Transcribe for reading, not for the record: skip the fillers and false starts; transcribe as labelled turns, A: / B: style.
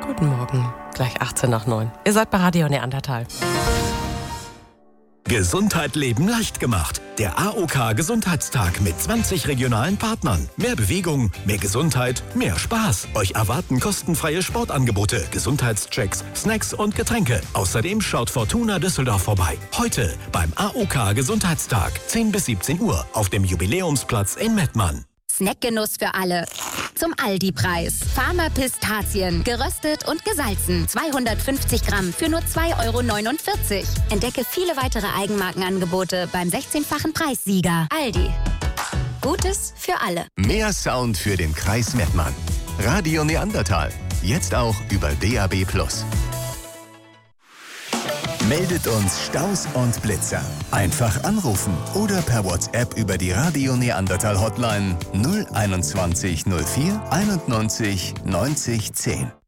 A: Guten Morgen, gleich 18 nach 9. Ihr seid bei Radio Neandertal.
B: Gesundheit leben leicht gemacht. Der AOK Gesundheitstag mit 20 regionalen Partnern. Mehr Bewegung, mehr Gesundheit, mehr Spaß. Euch erwarten kostenfreie Sportangebote, Gesundheitschecks, Snacks und Getränke. Außerdem schaut Fortuna Düsseldorf vorbei. Heute beim AOK Gesundheitstag, 10 bis 17 Uhr auf dem Jubiläumsplatz in Mettmann.
C: Snackgenuss für alle. Zum Aldi-Preis. Farmer Pistazien, geröstet und gesalzen. 250 Gramm für nur 2,49 €. Entdecke viele weitere Eigenmarkenangebote beim 16-fachen Preissieger. Aldi. Gutes für alle.
D: Mehr Sound für den Kreis Mettmann. Radio Neandertal. Jetzt auch über DAB+. Meldet uns Staus und Blitzer. Einfach anrufen oder per WhatsApp über die Radio Neandertal Hotline 021 04 91 90 10.